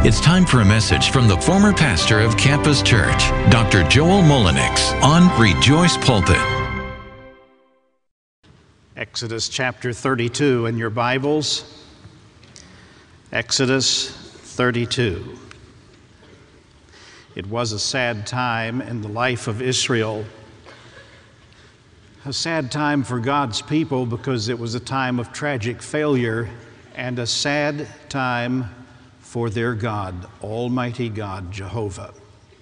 It's time for a message from the former pastor of Campus Church, Dr. Joel Mullenix, on Rejoice Pulpit. Exodus chapter 32 in your Bibles. Exodus 32. It was a sad time in the life of Israel. A sad time for God's people because it was a time of tragic failure, and a sad time for their God, Almighty God, Jehovah.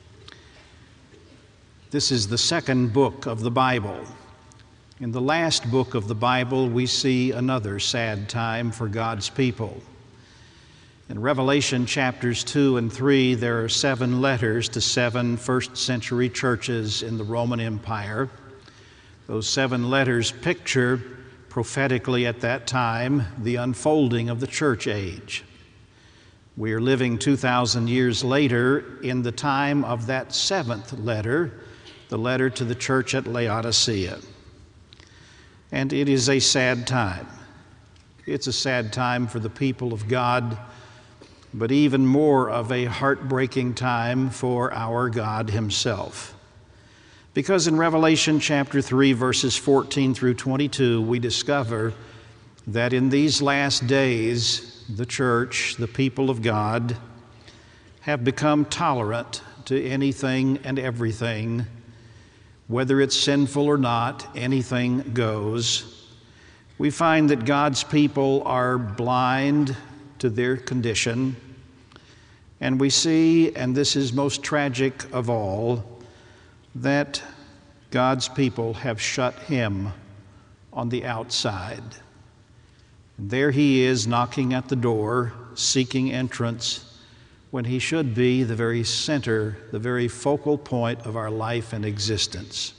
This is the second book of the Bible. In the last book of the Bible, we see another sad time for God's people. In Revelation chapters 2 and 3, there are 7 letters to 7 first-century churches in the Roman Empire. Those 7 letters picture, prophetically at that time, the unfolding of the church age. We are living 2,000 years later in the time of that 7th letter, the letter to the church at Laodicea. And it is a sad time. It's a sad time for the people of God, but even more of a heartbreaking time for our God Himself. Because in Revelation chapter 3, verses 14 through 22, we discover that in these last days, the church, the people of God, have become tolerant to anything and everything. Whether it's sinful or not, anything goes. We find that God's people are blind to their condition. And we see, and this is most tragic of all, that God's people have shut Him on the outside. And there He is knocking at the door, seeking entrance, when He should be the very center, the very focal point of our life and existence.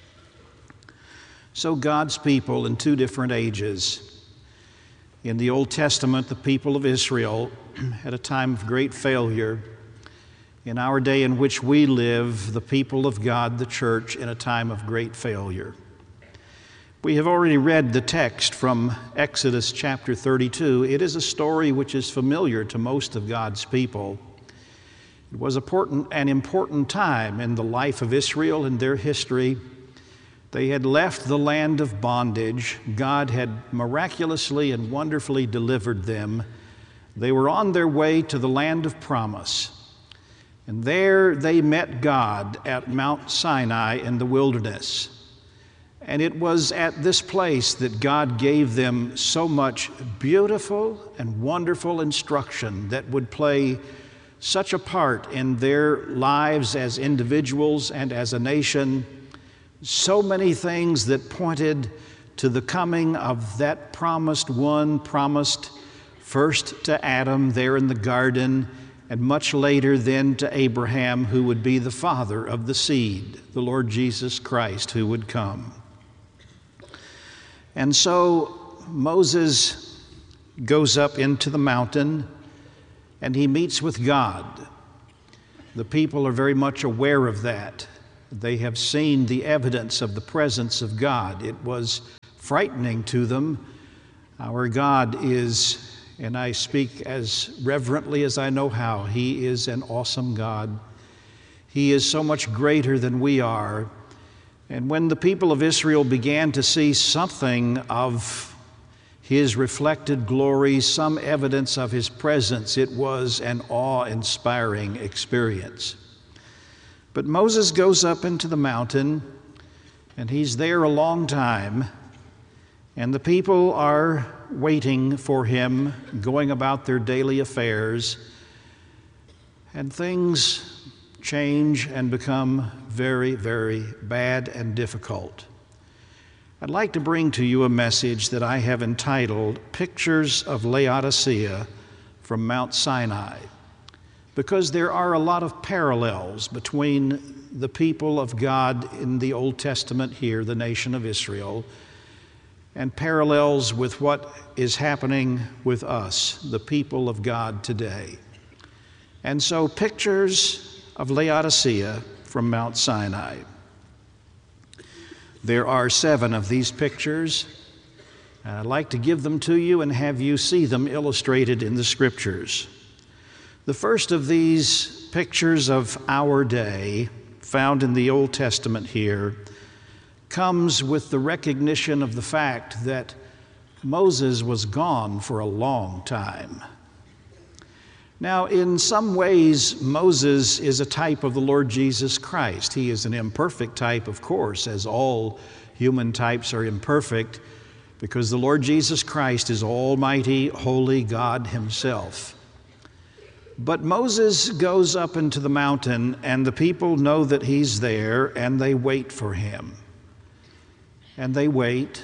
So God's people in 2 different ages. In the Old Testament, the people of Israel had a time of great failure. In our day in which we live, the people of God, the church, in a time of great failure. We have already read the text from Exodus chapter 32. It is a story which is familiar to most of God's people. It was an important time in the life of Israel and their history. They had left the land of bondage. God had miraculously and wonderfully delivered them. They were on their way to the land of promise. And there they met God at Mount Sinai in the wilderness. And it was at this place that God gave them so much beautiful and wonderful instruction that would play such a part in their lives as individuals and as a nation. So many things that pointed to the coming of that promised one, promised first to Adam there in the garden, and much later then to Abraham, who would be the father of the seed, the Lord Jesus Christ, who would come. And so Moses goes up into the mountain and he meets with God. The people are very much aware of that. They have seen the evidence of the presence of God. It was frightening to them. Our God is, and I speak as reverently as I know how, He is an awesome God. He is so much greater than we are. And when the people of Israel began to see something of His reflected glory, some evidence of His presence, it was an awe-inspiring experience. But Moses goes up into the mountain, and he's there a long time, and the people are waiting for him, going about their daily affairs, and things change and become very, very bad and difficult. I'd like to bring to you a message that I have entitled Pictures of Laodicea from Mount Sinai, because there are a lot of parallels between the people of God in the Old Testament here, the nation of Israel, and parallels with what is happening with us, the people of God today. And so, Pictures of Laodicea from Mount Sinai. There are 7 of these pictures, and I'd like to give them to you and have you see them illustrated in the Scriptures. The first of these pictures of our day, found in the Old Testament here, comes with the recognition of the fact that Moses was gone for a long time. Now, in some ways, Moses is a type of the Lord Jesus Christ. He is an imperfect type, of course, as all human types are imperfect, because the Lord Jesus Christ is almighty, holy God himself. But Moses goes up into the mountain, and the people know that he's there, and they wait for him. And they wait,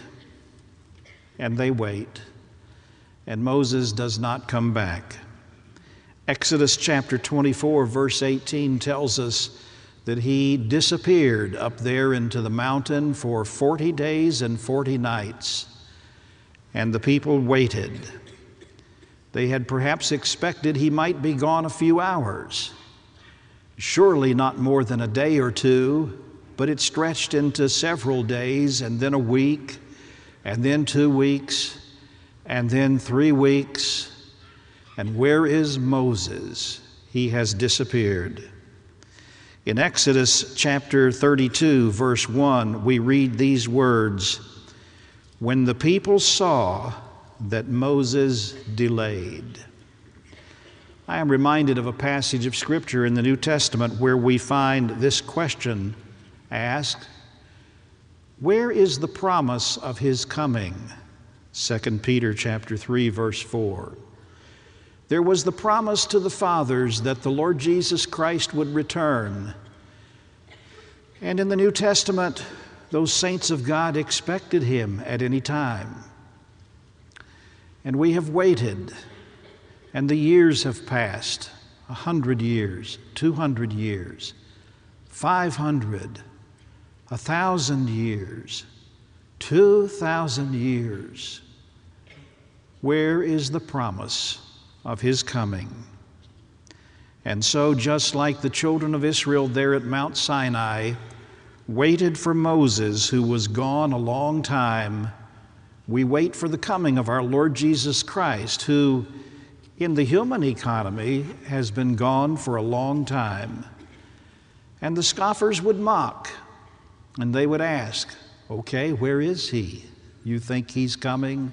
and they wait, and Moses does not come back. Exodus chapter 24, verse 18 tells us that he disappeared up there into the mountain for 40 days and 40 nights, and the people waited. They had perhaps expected he might be gone a few hours, surely not more than a day or two, but it stretched into several days, and then a week, and then 2 weeks, and then 3 weeks. And where is Moses? He has disappeared. In Exodus chapter 32, verse 1, we read these words, "When the people saw that Moses delayed." I am reminded of a passage of Scripture in the New Testament where we find this question asked, "Where is the promise of his coming?" 2 Peter chapter 3, verse 4. There was the promise to the fathers that the Lord Jesus Christ would return. And in the New Testament, those saints of God expected him at any time. And we have waited, and the years have passed, 100 years, 200 years, 500, 1,000 years, 2,000 years. Where is the promise of his coming? And so, just like the children of Israel there at Mount Sinai waited for Moses, who was gone a long time, we wait for the coming of our Lord Jesus Christ, who in the human economy has been gone for a long time. And the scoffers would mock, and they would ask, "Okay, where is he? You think he's coming?"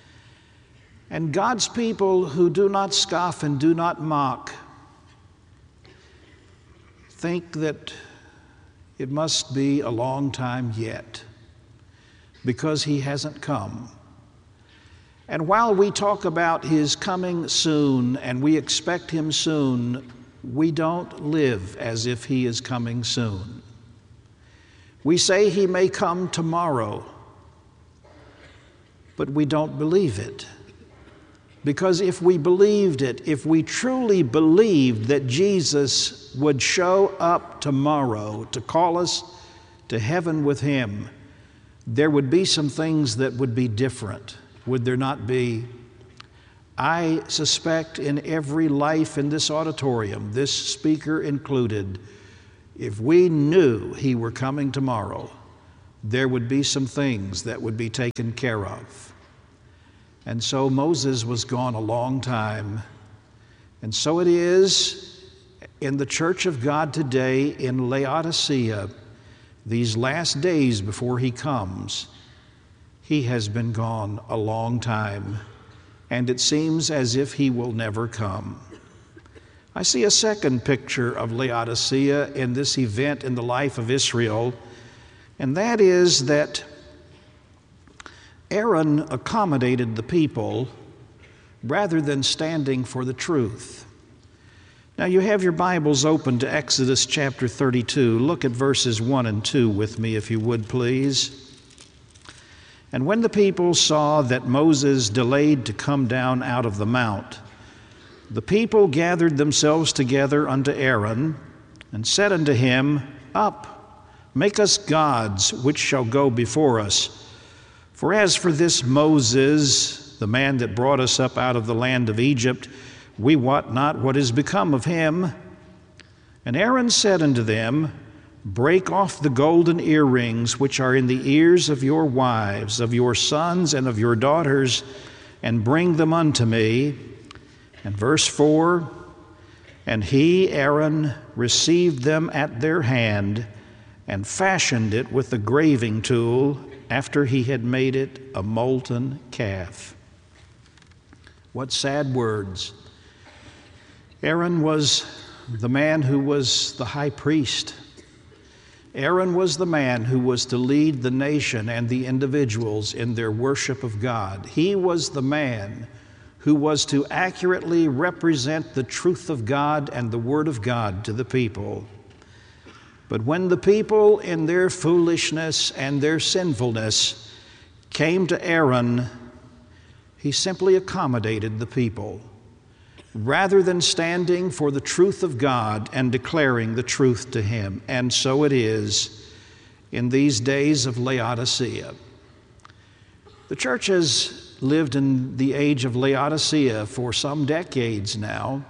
And God's people who do not scoff and do not mock think that it must be a long time yet because he hasn't come. And while we talk about his coming soon and we expect him soon, we don't live as if he is coming soon. We say he may come tomorrow, but we don't believe it. Because if we believed it, if we truly believed that Jesus would show up tomorrow to call us to heaven with him, there would be some things that would be different, would there not be? I suspect in every life in this auditorium, this speaker included, if we knew he were coming tomorrow, there would be some things that would be taken care of. And so Moses was gone a long time. And so it is in the church of God today in Laodicea, these last days before he comes. He has been gone a long time, and it seems as if he will never come. I see a second picture of Laodicea in this event in the life of Israel, and that is that Aaron accommodated the people rather than standing for the truth. Now you have your Bibles open to Exodus chapter 32. Look at verses 1 and 2 with me, if you would, please. "And when the people saw that Moses delayed to come down out of the mount, the people gathered themselves together unto Aaron, and said unto him, Up, make us gods, which shall go before us. For as for this Moses, the man that brought us up out of the land of Egypt, we wot not what is become of him. And Aaron said unto them, Break off the golden earrings which are in the ears of your wives, of your sons, and of your daughters, and bring them unto me." And verse 4, And he, Aaron, received them at their hand and fashioned it with the graving tool after he had made it a molten calf. What sad words. Aaron was the man who was the high priest. Aaron was the man who was to lead the nation and the individuals in their worship of God. He was the man who was to accurately represent the truth of God and the Word of God to the people. But when the people, in their foolishness and their sinfulness, came to Aaron, he simply accommodated the people, rather than standing for the truth of God and declaring the truth to him. And so it is in these days of Laodicea. The church has lived in the age of Laodicea for some decades now.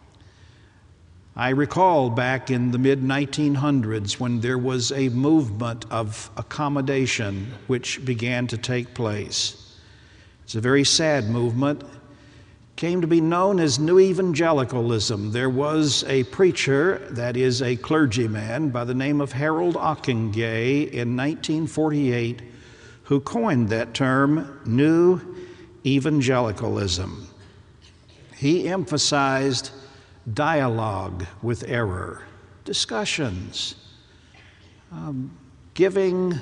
I recall back in the mid-1900s when there was a movement of accommodation which began to take place. It's a very sad movement. It came to be known as New Evangelicalism. There was a preacher, that is a clergyman, by the name of Harold Ockenga in 1948 who coined that term, New Evangelicalism. He emphasized dialogue with error, discussions, giving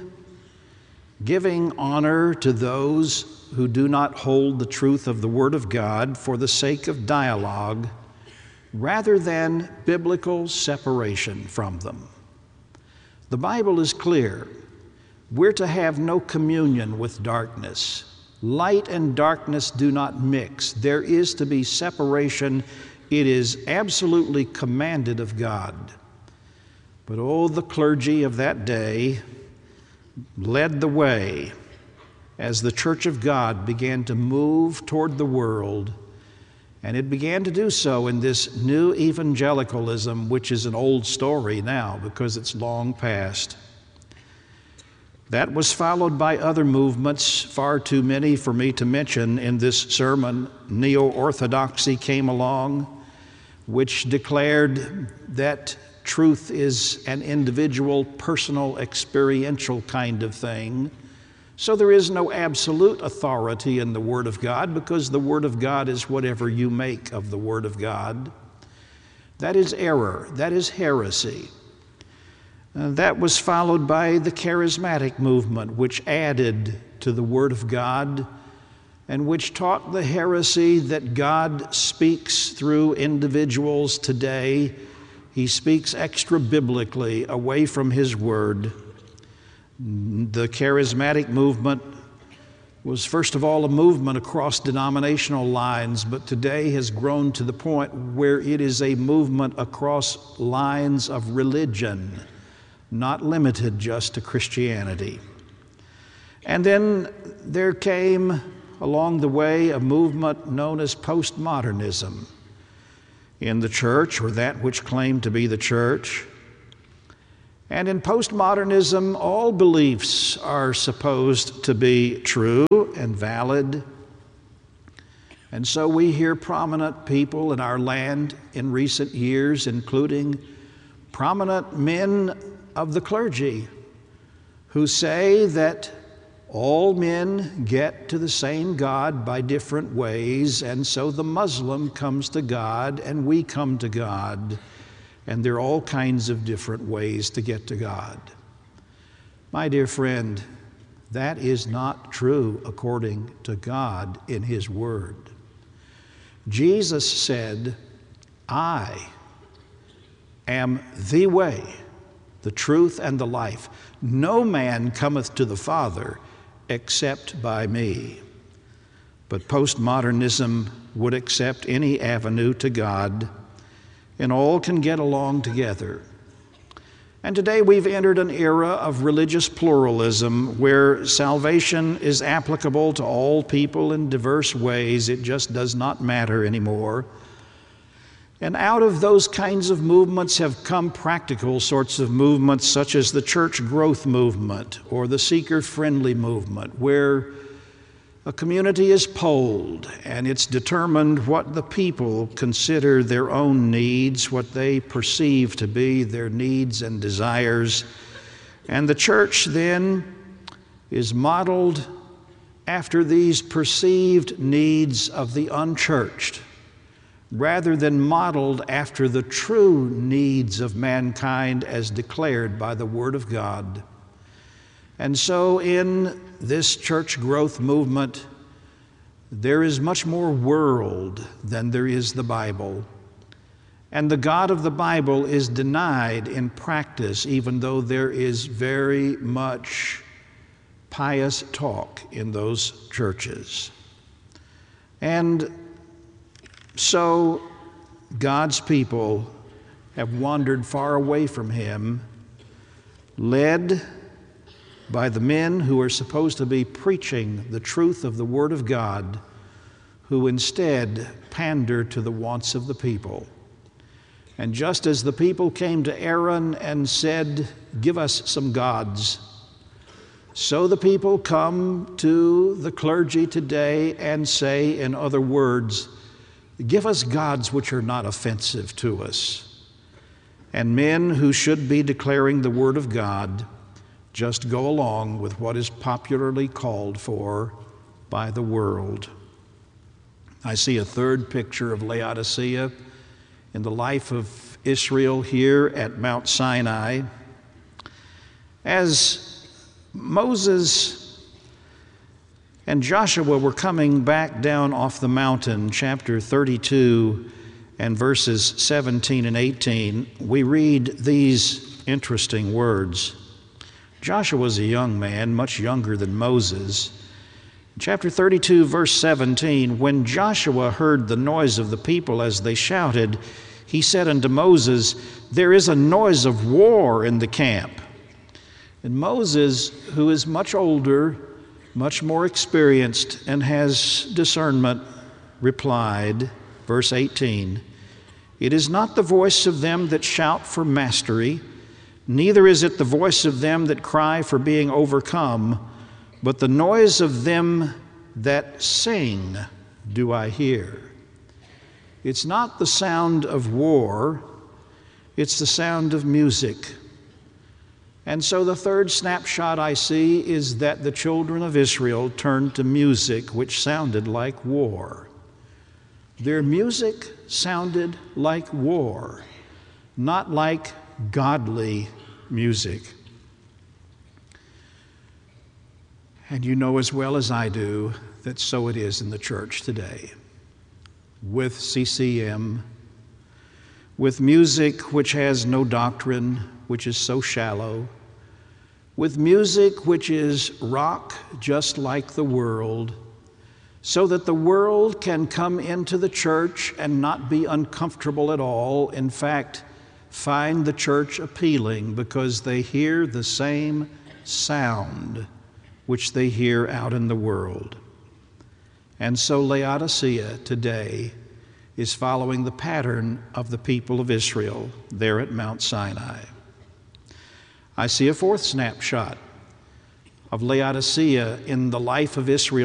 honor to those who do not hold the truth of the Word of God for the sake of dialogue, rather than biblical separation from them. The Bible is clear. We're to have no communion with darkness. Light and darkness do not mix. There is to be separation. It is absolutely commanded of God. But oh, the clergy of that day led the way as the Church of God began to move toward the world, and it began to do so in this New Evangelicalism, which is an old story now because it's long past. That was followed by other movements, far too many for me to mention in this sermon. Neo-Orthodoxy came along, which declared that truth is an individual, personal, experiential kind of thing. So there is no absolute authority in the Word of God, because the Word of God is whatever you make of the Word of God. That is error. That is heresy. That was followed by the charismatic movement, which added to the Word of God and which taught the heresy that God speaks through individuals today. He speaks extra-biblically, away from His Word. The charismatic movement was, first of all, a movement across denominational lines, but today has grown to the point where it is a movement across lines of religion, not limited just to Christianity. And then there came along the way a movement known as postmodernism in the church, or that which claimed to be the church. And in postmodernism, all beliefs are supposed to be true and valid. And so we hear prominent people in our land in recent years, including prominent men of the clergy, who say that all men get to the same God by different ways, and so the Muslim comes to God and we come to God, and there are all kinds of different ways to get to God. My dear friend, that is not true according to God in His Word. Jesus said, I am the way, the truth, and the life. No man cometh to the Father except by me. But postmodernism would accept any avenue to God, and all can get along together. And today we've entered an era of religious pluralism where salvation is applicable to all people in diverse ways. It just does not matter anymore. And out of those kinds of movements have come practical sorts of movements, such as the church growth movement or the seeker-friendly movement, where A community is polled, and it's determined what the people consider their own needs, what they perceive to be their needs and desires. And the church then is modeled after these perceived needs of the unchurched, rather than modeled after the true needs of mankind as declared by the Word of God. And so in this church growth movement, there is much more world than there is the Bible. And the God of the Bible is denied in practice, even though there is very much pious talk in those churches. And so God's people have wandered far away from Him, led by the men who are supposed to be preaching the truth of the Word of God, who instead pander to the wants of the people. And just as the people came to Aaron and said, "Give us some gods," so the people come to the clergy today and say, in other words, "Give us gods which are not offensive to us." And men who should be declaring the Word of God just go along with what is popularly called for by the world. I see a third picture of Laodicea in the life of Israel here at Mount Sinai. As Moses and Joshua were coming back down off the mountain, chapter 32 and verses 17 and 18, we read these interesting words. Joshua was a young man, much younger than Moses. Chapter 32, verse 17, when Joshua heard the noise of the people as they shouted, he said unto Moses, "There is a noise of war in the camp." And Moses, who is much older, much more experienced, and has discernment, replied, verse 18, "It is not the voice of them that shout for mastery, neither is it the voice of them that cry for being overcome, but the noise of them that sing do I hear." It's not the sound of war, it's the sound of music. And so the third snapshot I see is that the children of Israel turned to music which sounded like war. Their music sounded like war, not like godly music. And you know as well as I do that so it is in the church today, with CCM, with music which has no doctrine, which is so shallow, with music which is rock just like the world, so that the world can come into the church and not be uncomfortable at all. In fact, find the church appealing because they hear the same sound which they hear out in the world. And so Laodicea today is following the pattern of the people of Israel there at Mount Sinai. I see a fourth snapshot of Laodicea in the life of Israel